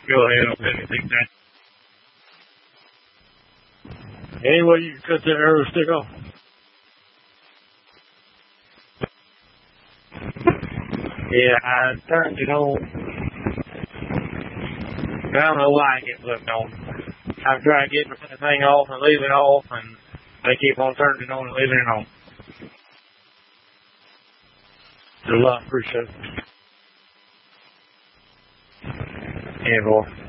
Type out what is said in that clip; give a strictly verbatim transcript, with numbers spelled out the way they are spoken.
Go ahead, I'll let you take that. Anyway, you can cut that arrow stick off. Yeah, I turned it on. I don't know why I get flipped on. I've tried getting the thing off and leaving it off, and they keep on turning it on and leaving it on. It's a lot, appreciate it. Yeah, boy.